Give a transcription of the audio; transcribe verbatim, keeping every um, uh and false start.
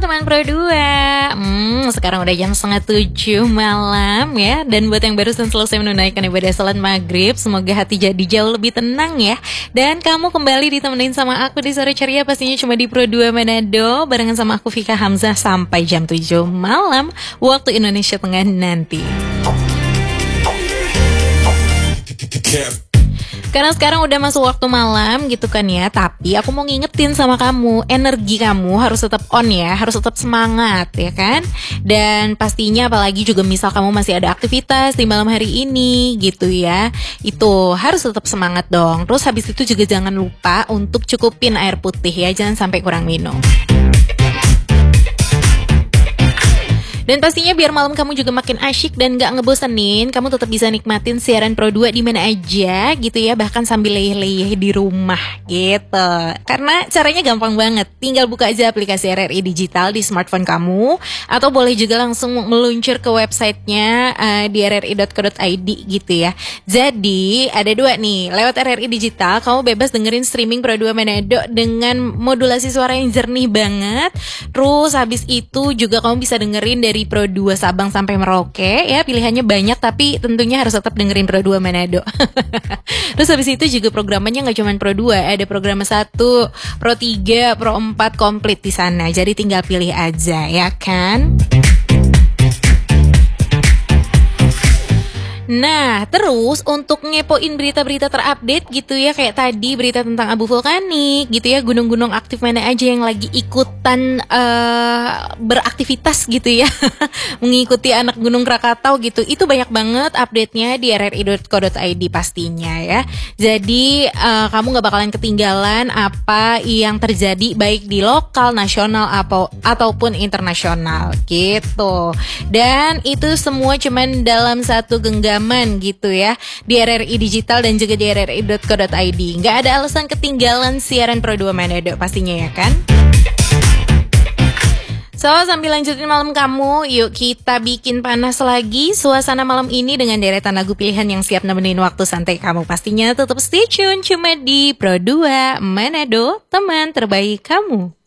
teman Pro dua. Hmm, sekarang udah jam setengah tujuh malam ya. Dan buat yang barusan selesai menunaikan ibadah salat maghrib, semoga hati jadi jauh lebih tenang ya. Dan kamu kembali ditemenin sama aku di sore ceria, pastinya cuma di Pro dua Manado, barengan sama aku Vika Hamzah sampai jam tujuh malam waktu Indonesia Tengah nanti. Karena sekarang udah masuk waktu malam gitu kan ya. Tapi aku mau ngingetin sama kamu, energi kamu harus tetap on ya, harus tetap semangat ya kan. Dan pastinya apalagi juga misal kamu masih ada aktivitas di malam hari ini gitu ya, itu harus tetap semangat dong. Terus habis itu juga jangan lupa untuk cukupin air putih ya, jangan sampai kurang minum. Dan pastinya biar malam kamu juga makin asyik dan gak ngebosenin, kamu tetap bisa nikmatin siaran Pro dua di mana aja gitu ya, bahkan sambil leyeh-leyeh di rumah gitu. Karena caranya gampang banget, tinggal buka aja aplikasi R R I Digital di smartphone kamu, atau boleh juga langsung meluncur ke websitenya uh, di r r i dot co dot i d gitu ya. Jadi ada dua nih, lewat R R I Digital kamu bebas dengerin streaming Pro dua Manado dengan modulasi suara yang jernih banget. Terus habis itu juga kamu bisa dengerin dari Dari Pro dua Sabang sampai Merauke ya, pilihannya banyak tapi tentunya harus tetap dengerin Pro dua Manado. Terus habis itu juga programnya nggak cuma Pro dua, ada program satu, Pro tiga, Pro empat komplit di sana. Jadi tinggal pilih aja ya kan. Nah, terus untuk ngepoin berita-berita terupdate gitu ya, kayak tadi berita tentang abu vulkanik gitu ya, gunung-gunung aktif mana aja yang lagi ikutan uh, beraktivitas gitu ya, mengikuti anak gunung Krakatau gitu, itu banyak banget update-nya di r r i dot co dot i d pastinya ya. Jadi uh, kamu gak bakalan ketinggalan apa yang terjadi baik di lokal, nasional, atau ataupun internasional gitu. Dan itu semua cuman dalam satu genggaman gitu ya, di R R I Digital dan juga di r r i dot co dot i d. Nggak ada alasan ketinggalan siaran Pro dua Manado pastinya ya kan. So, sambil lanjutin malam kamu, yuk kita bikin panas lagi suasana malam ini dengan deretan lagu pilihan yang siap nemenin waktu santai kamu. Pastinya tetap stay tune cuma di Pro dua Manado, teman terbaik kamu.